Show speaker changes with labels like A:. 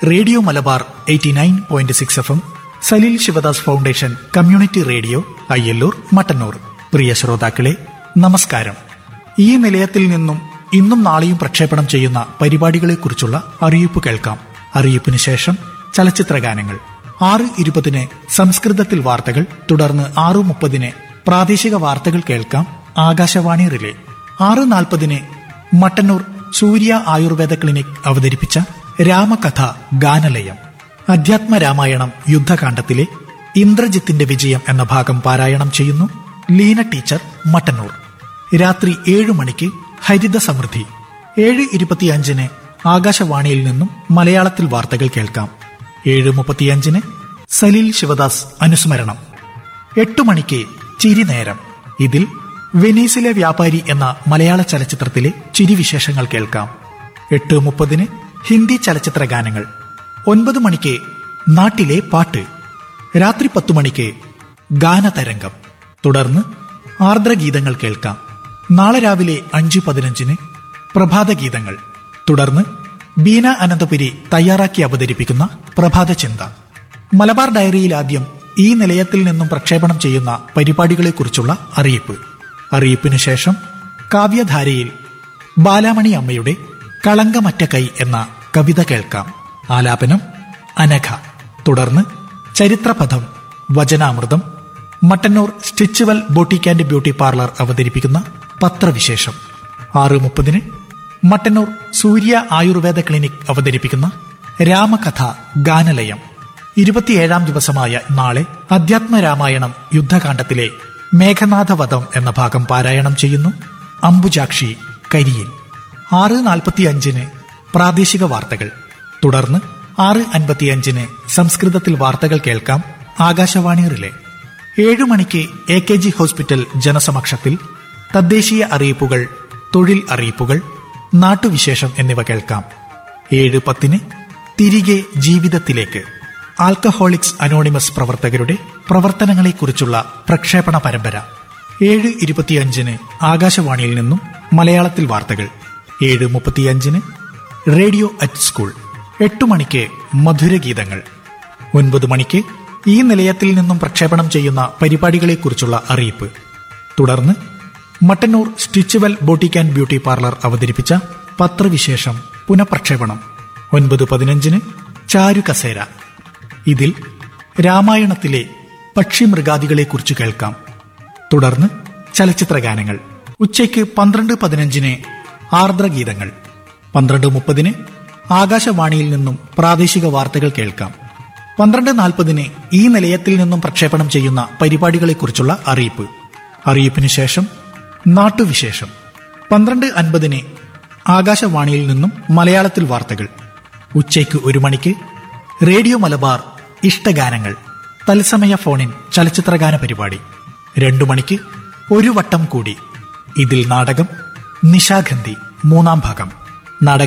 A: Radio Malabar 89.6 FM, Saleel Sivadas foundation community radio, Ayyallur, Mattannur. പ്രിയ ശ്രോതാക്കളെ, നമസ്കാരം. ഈ നിലയത്തിൽ നിന്നും ഇന്നും നാളെയും പ്രക്ഷേപണം ചെയ്യുന്ന പരിപാടികളെക്കുറിച്ചുള്ള അറിയിപ്പ് കേൾക്കാം. അറിയിപ്പിന് ശേഷം ചലച്ചിത്രഗാനങ്ങൾ. 6:20 സംസ്കൃതത്തിൽ വാർത്തകൾ, തുടർന്ന് 6:30 പ്രാദേശിക വാർത്തകൾ കേൾക്കാം. ആകാശവാണി റിലേ. 6:40 മട്ടന്നൂർ സൂര്യ ആയുർവേദ ക്ലിനിക് അവതരിപ്പിച്ച രാമകഥ ഗാനലയം. അധ്യാത്മരാമായണം യുദ്ധകാണ്ഡത്തിലെ ഇന്ദ്രജിത്തിന്റെ വിജയം എന്ന ഭാഗം പാരായണം ചെയ്യുന്നു ലീന ടീച്ചർ, മട്ടന്നൂർ. രാത്രി 7 ഹരിത സമൃദ്ധി. 7:25 ആകാശവാണിയിൽ നിന്നും മലയാളത്തിൽ വാർത്തകൾ കേൾക്കാം. 7:35 സലീൽ ശിവദാസ് അനുസ്മരണം. 8 ചിരിനേരം. ഇതിൽ വെനീസിലെ വ്യാപാരി എന്ന മലയാള ചലച്ചിത്രത്തിലെ ചിരിവിശേഷങ്ങൾ കേൾക്കാം. 8:30 ഹിന്ദി ചലച്ചിത്ര ഗാനങ്ങൾ. 9 നാട്ടിലെ പാട്ട്. രാത്രി 10 ഗാനതരംഗം. തുടർന്ന് ആർദ്രഗീതങ്ങൾ കേൾക്കാം. നാളെ രാവിലെ 5:15 പ്രഭാതഗീതങ്ങൾ. തുടർന്ന് ബീന അനന്തപുരി തയ്യാറാക്കി അവതരിപ്പിക്കുന്ന പ്രഭാത ചിന്ത. മലബാർ ഡയറിയിൽ ആദ്യം ഈ നിലയത്തിൽ നിന്നും പ്രക്ഷേപണം ചെയ്യുന്ന പരിപാടികളെക്കുറിച്ചുള്ള അറിയിപ്പ്. അറിയിപ്പിനു ശേഷം കാവ്യധാരയിൽ ബാലാമണി അമ്മയുടെ കളങ്കമറ്റ കൈ എന്ന കവിത കേൾക്കാം. ആലാപനം അനഘ. തുടർന്ന് ചരിത്രപഥം, വചനാമൃതം. Mattannur സ്റ്റിച്ചുവൽ boutique and beauty parlour അവതരിപ്പിക്കുന്ന പത്രവിശേഷം. 6:30 മട്ടന്നൂർ സൂര്യ ആയുർവേദ ക്ലിനിക് അവതരിപ്പിക്കുന്ന രാമകഥ ഗാനലയം. 27ാം ദിവസമായ നാളെ അധ്യാത്മരാമായണം യുദ്ധകാണ്ഡത്തിലെ മേഘനാഥവധം എന്ന ഭാഗം പാരായണം ചെയ്യുന്നു അംബുജാക്ഷി, കരിയിൽ. 6:45 പ്രാദേശിക വാർത്തകൾ. തുടർന്ന് 6:55 സംസ്കൃതത്തിൽ വാർത്തകൾ കേൾക്കാം. ആകാശവാണി റിലേ. 7 AKG ഹോസ്പിറ്റൽ ജനസമക്ഷത്തിൽ തദ്ദേശീയ അറിയിപ്പുകൾ, തൊഴിൽ അറിയിപ്പുകൾ, നാട്ടുവിശേഷം എന്നിവ കേൾക്കാം. 7:10 തിരികെ ജീവിതത്തിലേക്ക്. ആൽക്കഹോളിക്സ് അനോണിമസ് പ്രവർത്തകരുടെ പ്രവർത്തനങ്ങളെക്കുറിച്ചുള്ള പ്രക്ഷേപണ പരമ്പര. 7:25 ആകാശവാണിയിൽ നിന്നും മലയാളത്തിൽ വാർത്തകൾ. 7:35 റേഡിയോ അറ്റ് സ്കൂൾ. 8 മധുരഗീതങ്ങൾ. 9 ഈ നിലയത്തിൽ നിന്നും പ്രക്ഷേപണം ചെയ്യുന്ന പരിപാടികളെക്കുറിച്ചുള്ള അറിയിപ്പ്. തുടർന്ന് Mattannur സ്റ്റിച്ചുവൽ boutique and beauty parlour അവതരിപ്പിച്ച പത്രവിശേഷം പുനഃപ്രക്ഷേപണം. 9:15 ചാരുകസേര. ഇതിൽ രാമായണത്തിലെ പക്ഷിമൃഗാദികളെക്കുറിച്ച് കേൾക്കാം. തുടർന്ന് ചലച്ചിത്രഗാനങ്ങൾ. ഉച്ചയ്ക്ക് 12:15 ആർദ്രഗീതങ്ങൾ. 12:30 ആകാശവാണിയിൽ നിന്നും പ്രാദേശിക വാർത്തകൾ കേൾക്കാം. 12:40 ഈ നിലയത്തിൽ നിന്നും പ്രക്ഷേപണം ചെയ്യുന്ന പരിപാടികളെക്കുറിച്ചുള്ള അറിയിപ്പ്. അറിയിപ്പിന് ശേഷം നാട്ടുവിശേഷം. 12:50 ആകാശവാണിയിൽ നിന്നും മലയാളത്തിൽ വാർത്തകൾ. ഉച്ചയ്ക്ക് 1 റേഡിയോ മലബാർ ഇഷ്ടഗാനങ്ങൾ, തത്സമയ ഫോണിൻ ചലച്ചിത്രഗാന പരിപാടി. 2 ഒരു വട്ടം കൂടി. ഇതിൽ നാടകം നിശാഗന്ധി 3-ാം ഭാഗം. നാടക